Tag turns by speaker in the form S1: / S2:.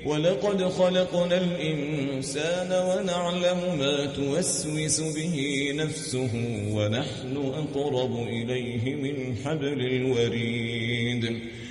S1: ولقد خلقنا الإنسان ونعلم ما توسوس به نفسه ونحن أقرب إليه من حبل الوريد